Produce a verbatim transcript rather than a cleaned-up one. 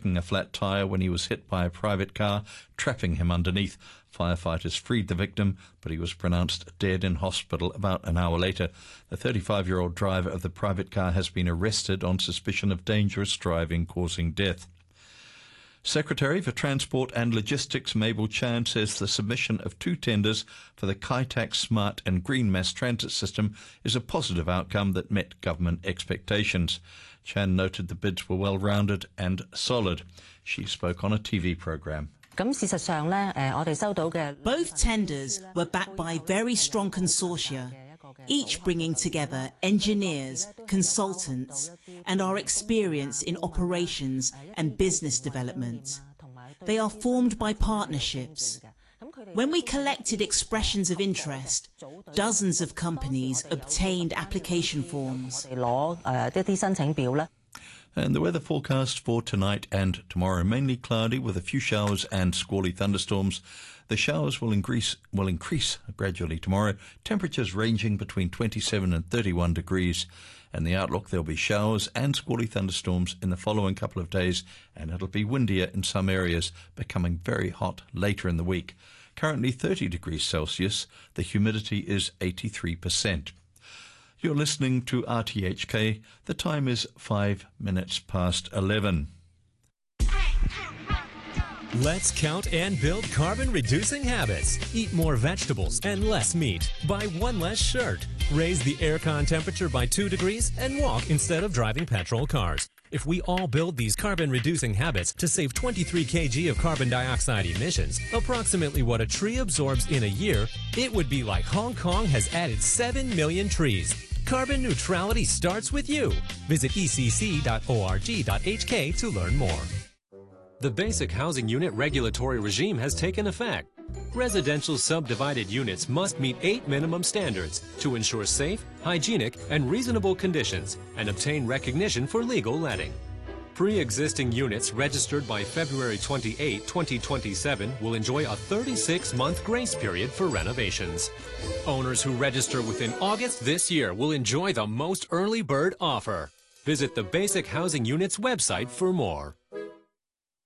kicking a flat tyre when he was hit by a private car, trapping him underneath. Firefighters freed the victim, but he was pronounced dead in hospital about an hour later. The thirty-five-year-old driver of the private car has been arrested on suspicion of dangerous driving causing death. Secretary for Transport and Logistics Mabel Chan says the submission of two tenders for the Kai Tak Smart and Green Mass Transit System is a positive outcome that met government expectations. Chan noted the bids were well-rounded and solid. She spoke on a T V programme. Both tenders were backed by very strong consortia, each bringing together engineers, consultants, and our experience in operations and business development. They are formed by partnerships. When we collected expressions of interest, dozens of companies obtained application forms. And the weather forecast for tonight and tomorrow, mainly cloudy with a few showers and squally thunderstorms. The showers will increase, will increase gradually tomorrow, temperatures ranging between twenty-seven and thirty-one degrees. And the outlook, there'll be showers and squally thunderstorms in the following couple of days, and it'll be windier in some areas, becoming very hot later in the week. Currently thirty degrees Celsius, the humidity is eighty-three percent. You're listening to R T H K. The time is five minutes past eleven. Let's count and build carbon-reducing habits. Eat more vegetables and less meat. Buy one less shirt. Raise the aircon temperature by two degrees and walk instead of driving petrol cars. If we all build these carbon-reducing habits to save twenty-three kilograms of carbon dioxide emissions, approximately what a tree absorbs in a year, it would be like Hong Kong has added seven million trees. Carbon neutrality starts with you. Visit E C C dot org dot H K to learn more. The Basic Housing Unit regulatory regime has taken effect. Residential subdivided units must meet eight minimum standards to ensure safe, hygienic, and reasonable conditions and obtain recognition for legal letting. Pre-existing units registered by February twenty-eighth, twenty twenty-seven will enjoy a thirty-six month grace period for renovations. Owners who register within August this year will enjoy the most early bird offer. Visit the Basic Housing Unit's website for more.